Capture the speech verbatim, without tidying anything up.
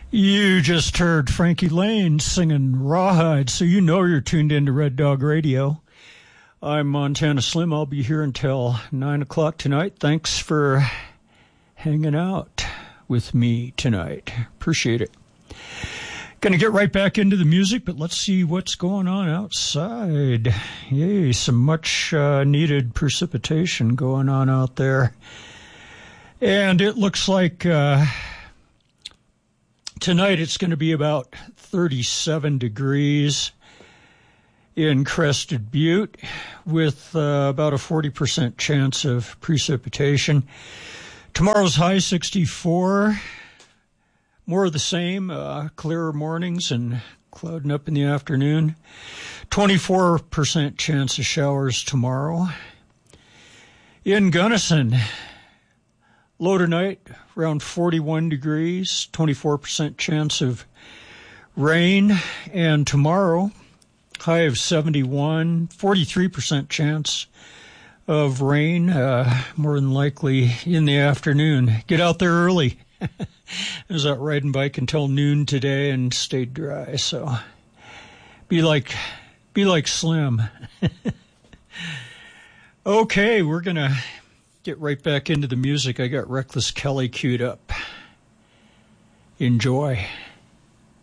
You just heard Frankie Lane singing Rawhide, so you know you're tuned into Red Dog Radio. I'm Montana Slim. I'll be here until nine o'clock tonight. Thanks for hanging out with me tonight. Appreciate it. Going to get right back into the music, but let's see what's going on outside. Yay, some much uh, needed precipitation going on out there. And it looks like uh, tonight it's going to be about thirty-seven degrees in Crested Butte with uh, about a forty percent chance of precipitation. Tomorrow's high sixty-four. More of the same, uh, clearer mornings and clouding up in the afternoon. twenty-four percent chance of showers tomorrow. In Gunnison, low tonight, around forty-one degrees, twenty-four percent chance of rain. And tomorrow, high of seventy-one, forty-three percent chance of rain, uh, more than likely in the afternoon. Get out there early. I was out riding bike until noon today and stayed dry, so be like, be like Slim. Okay, we're going to get right back into the music. I got Reckless Kelly queued up. Enjoy.